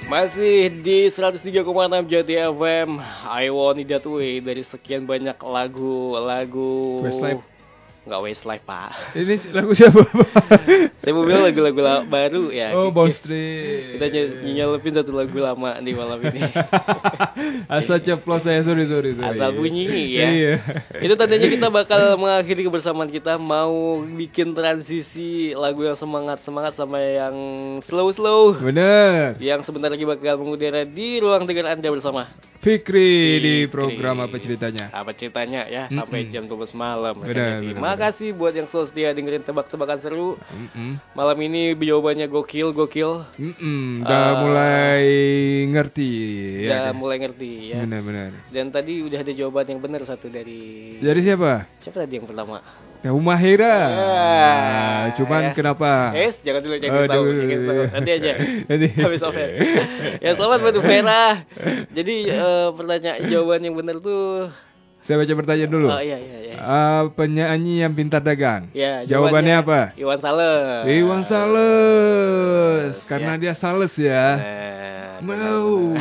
Masih di 103,6 Jati FM. I Want It That Way. Dari sekian banyak lagu Westlife. Enggak Westlife, Pak. Ini lagu siapa? Saya mau bilang lagu-lagu baru ya. Oh, Bone Street. Kita nyelepin satu lagu lama di malam ini. Asal ceplos saya, sorry. Asal bunyi ya. Iya. Itu tandanya kita bakal mengakhiri kebersamaan kita, mau bikin transisi lagu yang semangat sama yang slow. Bener. Yang sebentar lagi bakal mengudara di ruang dengar Anda bersama Fikri di program apa ceritanya? Apa ceritanya ya, sampai jam 12 malam. Benar. Terima kasih buat yang selalu setia dengerin tebak-tebakan seru. Malam ini jawabannya gokil. Udah mulai ngerti Udah ya. mulai ngerti ya. Benar. Dan tadi udah ada jawaban yang benar satu dari Siapa? siapa tadi yang pertama? Ya, Umahira. ya. Cuman kenapa? Jangan dulu tahu. Nanti aja. Nanti. Habis off ya. Selamat buat Vera. Jadi jawaban yang benar tuh. Saya baca pertanyaan dulu. Oh iya. Penyanyi yang pintar dagang. Ya, jawabannya apa? Iwan Sales. Iwan Sales. Karena dia sales ya. Mau.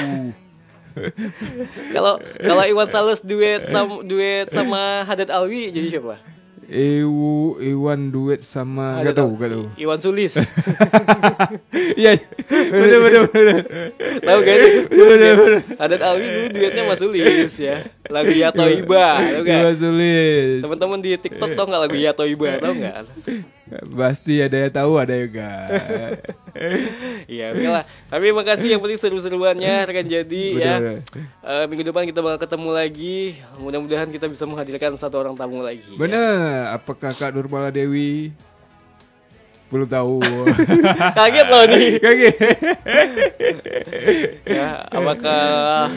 Kalau Iwan Sales duet sama Haddad Alwi jadi siapa? Iwan duet sama gak tahu. Iwan Sulis. Iya. Bener. Tahu kan? Haddad Alwi dulu duetnya sama Sulis ya. Lagu Ya Toiba, tahu enggak? Iwan Sulis. Teman-teman di TikTok tahu enggak lagu Ya Toiba, tahu enggak? Pasti ada yang tahu, ada yang enggak. Iya, oke lah. Tapi makasih, yang penting seru-seruannya rekan jadi ya. Minggu depan kita bakal ketemu lagi. Mudah-mudahan kita bisa menghadirkan satu orang tamu lagi. Bener. Ya. Apakah Kak Nurmala Dewi? Belum tahu. Kaget loh nih. Kaget. Ya, apakah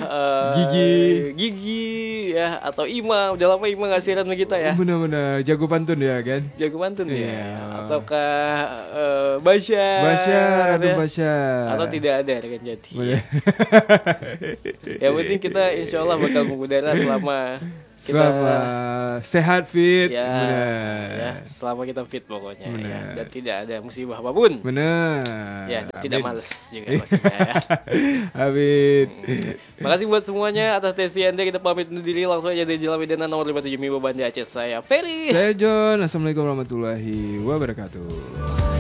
Gigi ya atau Ima? Udah lama Ima nggak siaran sama kita ya. Benar-benar jago pantun ya kan? Jago pantun ya. Ataukah Basyar atau tidak ada rekan Jati. Ya. Yang penting kita insya Allah bakal mengudara selama sehat fit. Ya, selama kita fit pokoknya ya. Dan tidak ada musibah apapun. Benar. Ya, tidak males juga maksudnya ya. Amin. Makasih buat semuanya atas atensi Anda. Kita pamit undur diri, langsung aja dari Jalan Medan nomor 57 Mimba Banda Aceh. Saya Ferry. Saya John. Assalamualaikum warahmatullahi wabarakatuh.